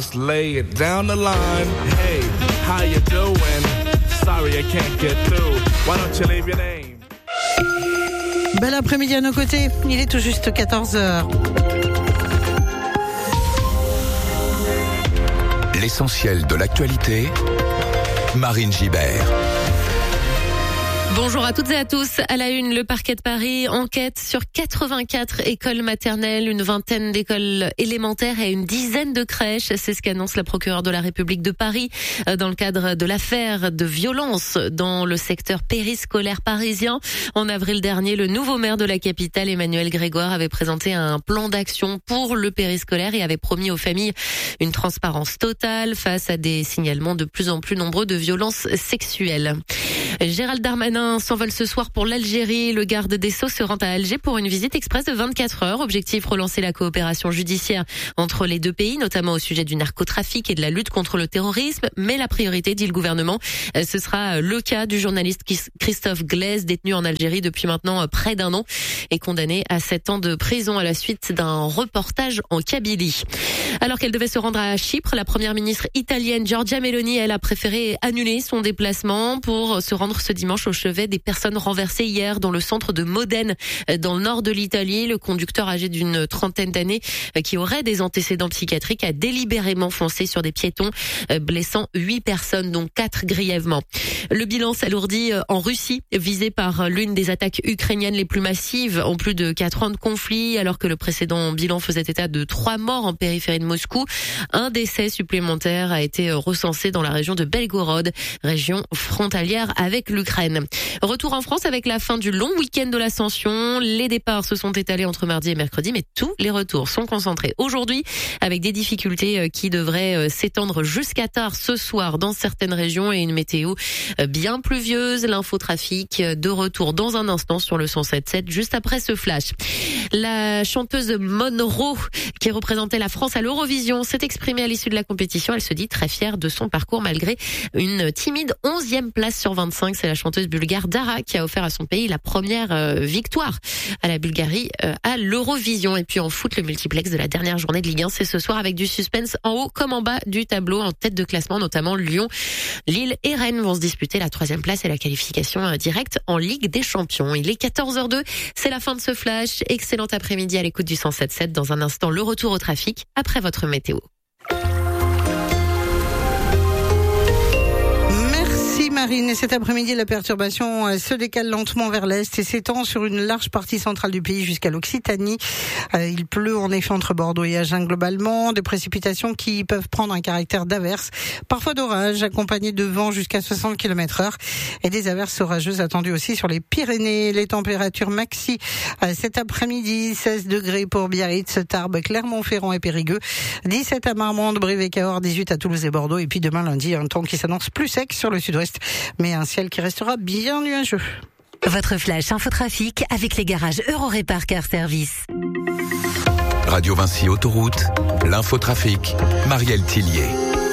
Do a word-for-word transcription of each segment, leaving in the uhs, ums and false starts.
Lay it down the line. Hey, how you doing? Sorry I can't get through. Why don't you leave your name? Bel après-midi à nos côtés. Il est tout juste quatorze heures. L'essentiel de l'actualité, Marine Gibert. Bonjour à toutes et à tous. À la une, le parquet de Paris enquête sur quatre-vingt-quatre écoles maternelles, une vingtaine d'écoles élémentaires et une dizaine de crèches. C'est ce qu'annonce la procureure de la République de Paris dans le cadre de l'affaire de violence dans le secteur périscolaire parisien. En avril dernier, le nouveau maire de la capitale, Emmanuel Grégoire, avait présenté un plan d'action pour le périscolaire et avait promis aux familles une transparence totale face à des signalements de plus en plus nombreux de violences sexuelles. Gérald Darmanin s'envole ce soir pour l'Algérie. Le garde des Sceaux se rend à Alger pour une visite express de vingt-quatre heures. Objectif, relancer la coopération judiciaire entre les deux pays, notamment au sujet du narcotrafic et de la lutte contre le terrorisme. Mais la priorité, dit le gouvernement, ce sera le cas du journaliste Christophe Glaise, détenu en Algérie depuis maintenant près d'un an et condamné à sept ans de prison à la suite d'un reportage en Kabylie. Alors qu'elle devait se rendre à Chypre, la première ministre italienne Giorgia Meloni, elle a préféré annuler son déplacement pour se rendre ce dimanche au chevet des personnes renversées hier dans le centre de Modène, dans le nord de l'Italie. Le conducteur âgé d'une trentaine d'années qui aurait des antécédents psychiatriques a délibérément foncé sur des piétons, blessant huit personnes, dont quatre grièvement. Le bilan s'alourdit en Russie, visée par l'une des attaques ukrainiennes les plus massives en plus de quatre ans de conflit, alors que le précédent bilan faisait état de trois morts en périphérie de Moscou. Un décès supplémentaire a été recensé dans la région de Belgorod, région frontalière avec l'Ukraine. Retour en France avec la fin du long week-end de l'Ascension. Les départs se sont étalés entre mardi et mercredi, mais tous les retours sont concentrés aujourd'hui, avec des difficultés qui devraient s'étendre jusqu'à tard ce soir dans certaines régions et une météo bien pluvieuse. L'infotrafic de retour dans un instant sur le cent sept sept, juste après ce flash. La chanteuse Monroe, qui représentait la France à l'Eurovision, s'est exprimée à l'issue de la compétition. Elle se dit très fière de son parcours malgré une timide onzième place sur vingt-cinq. C'est la chanteuse bulgare Dara qui a offert à son pays la première euh, victoire à la Bulgarie euh, à l'Eurovision. Et puis en foot, le multiplex de la dernière journée de Ligue un, c'est ce soir avec du suspense en haut comme en bas du tableau. En tête de classement, notamment Lyon, Lille et Rennes vont se disputer la troisième place et la qualification euh, directe en Ligue des Champions. Il est quatorze heures deux, c'est la fin de ce flash. Excellent après-midi à l'écoute du cent sept sept. Dans un instant, le retour au trafic après votre météo. Marine, et cet après-midi, la perturbation se décale lentement vers l'est et s'étend sur une large partie centrale du pays jusqu'à l'Occitanie. Il pleut en effet entre Bordeaux et Agen globalement, des précipitations qui peuvent prendre un caractère d'averse, parfois d'orage, accompagnées de vent jusqu'à soixante kilomètres heure et des averses orageuses attendues aussi sur les Pyrénées. Les températures maxi cet après-midi, seize degrés pour Biarritz, Tarbes, Clermont-Ferrand et Périgueux, dix-sept à Marmande, Brive et Cahors, dix-huit à Toulouse et Bordeaux. Et puis demain lundi, un temps qui s'annonce plus sec sur le sud-ouest, mais un ciel qui restera bien nuageux. Votre flash infotrafic avec les garages Eurorépar Car Service. Radio Vinci Autoroute, l'infotrafic, Marielle Tillier.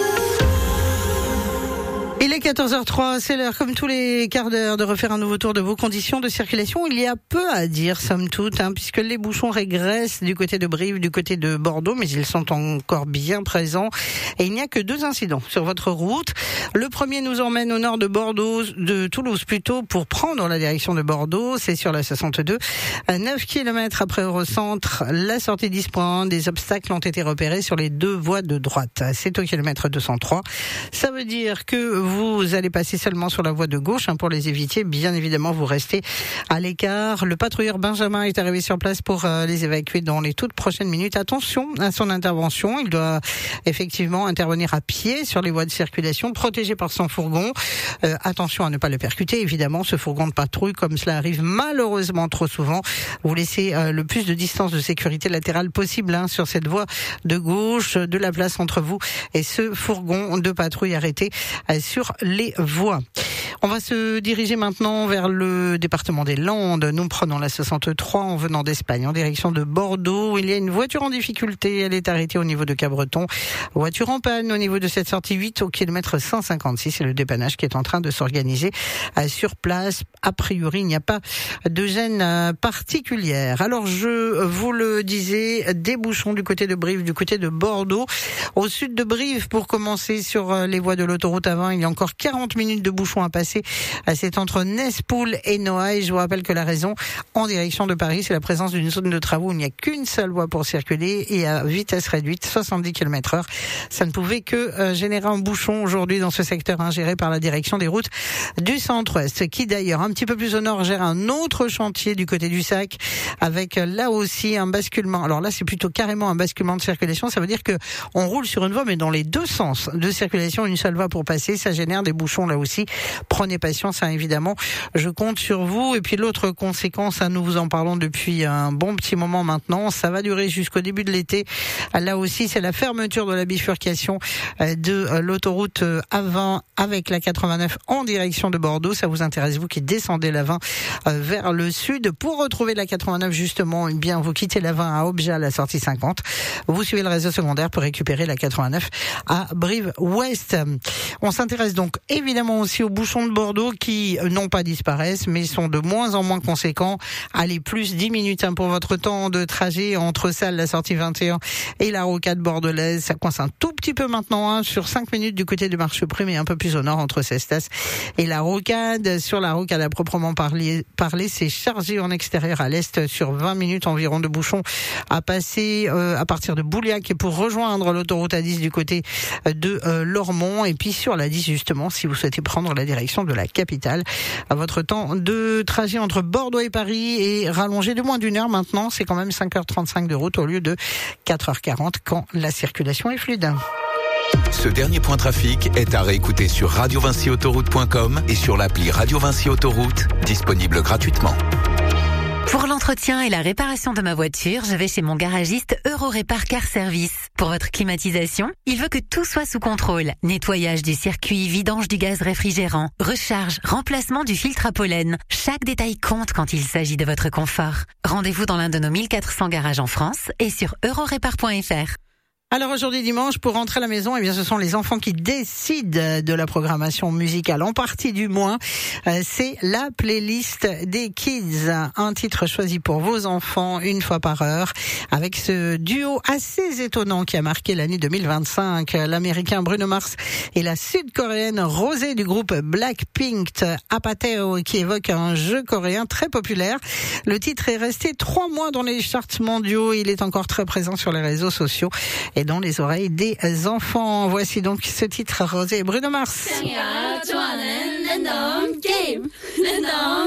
Il est quatorze heures trois, c'est l'heure comme tous les quarts d'heure de refaire un nouveau tour de vos conditions de circulation. Il y a peu à dire somme toute, hein, puisque les bouchons régressent du côté de Brive, du côté de Bordeaux, mais ils sont encore bien présents. Et il n'y a que deux incidents sur votre route. Le premier nous emmène au nord de Bordeaux, de Toulouse plutôt, pour prendre la direction de Bordeaux. C'est sur la soixante-deux. À neuf kilomètres après Eurocentre, la sortie d'Ispoint, des obstacles ont été repérés sur les deux voies de droite. C'est au kilomètre deux cent trois. Ça veut dire que vous allez passer seulement sur la voie de gauche, hein, pour les éviter. Bien évidemment, vous restez à l'écart. Le patrouilleur Benjamin est arrivé sur place pour euh, les évacuer dans les toutes prochaines minutes. Attention à son intervention. Il doit effectivement intervenir à pied sur les voies de circulation, protégé par son fourgon. Euh, attention à ne pas le percuter. Évidemment, ce fourgon de patrouille, comme cela arrive malheureusement trop souvent, vous laissez euh, le plus de distance de sécurité latérale possible, hein, sur cette voie de gauche, de la place entre vous et ce fourgon de patrouille arrêté euh, sur les voies. On va se diriger maintenant vers le département des Landes. Nous prenons la soixante-trois en venant d'Espagne en direction de Bordeaux. Il y a une voiture en difficulté. Elle est arrêtée au niveau de Cabreton. Voiture en panne au niveau de cette sortie huit au kilomètre cent cinquante-six. C'est le dépannage qui est en train de s'organiser sur place. A priori, il n'y a pas de gêne particulière. Alors, je vous le disais, des bouchons du côté de Brive, du côté de Bordeaux. Au sud de Brive, pour commencer sur les voies de l'autoroute A vingt, il y a encore quarante minutes de bouchons à passer. C'est entre Nespoul et Noailles. Je vous rappelle que la raison en direction de Paris, c'est la présence d'une zone de travaux où il n'y a qu'une seule voie pour circuler et à vitesse réduite, soixante-dix kilomètres heure. Ça ne pouvait que euh, générer un bouchon aujourd'hui dans ce secteur hein, géré par la direction des routes du centre-ouest, qui d'ailleurs un petit peu plus au nord gère un autre chantier du côté du Sac avec là aussi un basculement. Alors là, c'est plutôt carrément un basculement de circulation. Ça veut dire que on roule sur une voie mais dans les deux sens de circulation, une seule voie pour passer. Ça génère des bouchons là aussi. Prenez patience, hein, évidemment. Je compte sur vous. Et puis l'autre conséquence, hein, nous vous en parlons depuis un bon petit moment maintenant. Ça va durer jusqu'au début de l'été. Là aussi, c'est la fermeture de la bifurcation de l'autoroute A vingt avec la quatre-vingt-neuf en direction de Bordeaux. Ça vous intéresse, vous qui descendez la vingt vers le sud. Pour retrouver la quatre-vingt-neuf, justement, eh bien, vous quittez la vingt à Objat à la sortie cinquante. Vous suivez le réseau secondaire pour récupérer la quatre-vingt-neuf à Brive-Ouest. On s'intéresse donc évidemment aussi aux bouchons de Bordeaux qui non pas disparaissent, mais sont de moins en moins conséquents. Allez, plus dix minutes hein, pour votre temps de trajet entre Salles, la sortie vingt et un, et la rocade bordelaise. Ça coince un tout petit peu maintenant hein, sur cinq minutes du côté de Marcheprime et un peu plus au nord entre Cestas et la rocade. Sur la rocade à proprement parler, parler c'est chargé en extérieur à l'est sur vingt minutes environ de bouchons à passer euh, à partir de Bouliac et pour rejoindre l'autoroute A dix du côté de euh, Lormont. Et puis sur la dix justement, si vous souhaitez prendre la direction de la capitale, à votre temps de trajet entre Bordeaux et Paris est rallongé de moins d'une heure maintenant. C'est quand même cinq heures trente-cinq de route au lieu de quatre heures quarante quand la circulation est fluide. Ce dernier point trafic est à réécouter sur radio vinci autoroute point com et sur l'appli Radio Vinci Autoroute, disponible gratuitement. Pour l'entretien et la réparation de ma voiture, je vais chez mon garagiste Eurorépar Car Service. Pour votre climatisation, il veut que tout soit sous contrôle. Nettoyage du circuit, vidange du gaz réfrigérant, recharge, remplacement du filtre à pollen. Chaque détail compte quand il s'agit de votre confort. Rendez-vous dans l'un de nos mille quatre cents garages en France et sur eurorépar point f r. Alors aujourd'hui dimanche, pour rentrer à la maison, eh bien ce sont les enfants qui décident de la programmation musicale, en partie du moins. Euh, c'est la playlist des Kids, un titre choisi pour vos enfants une fois par heure, avec ce duo assez étonnant qui a marqué l'année deux mille vingt-cinq, l'américain Bruno Mars et la sud-coréenne Rosé du groupe Blackpink, Apateo, qui évoque un jeu coréen très populaire. Le titre est resté trois mois dans les charts mondiaux, il est encore très présent sur les réseaux sociaux et dans les oreilles des enfants. Voici donc ce titre, Rosé et Bruno Mars.